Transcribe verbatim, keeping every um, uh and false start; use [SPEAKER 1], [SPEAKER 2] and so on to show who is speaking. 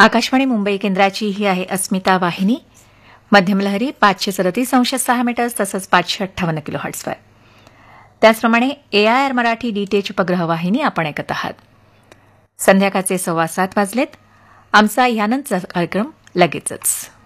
[SPEAKER 1] आकाशवाणी मुंबई केंद्राची ही आहे अस्मिता वाहिनी. मध्यमलहरी पाचशे सदतीस अंश सहा मीटर्स तसंच पाचशे अठ्ठावन्न किलो हर्ट्सवर. त्याचप्रमाणे एआयआर मराठी डीटीएच उपग्रह वाहिनी आपण ऐकत आहात. संध्याकाळचे सव्वा सात वाजलेत. आमचा यानंतरचा कार्यक्रम लगेचच.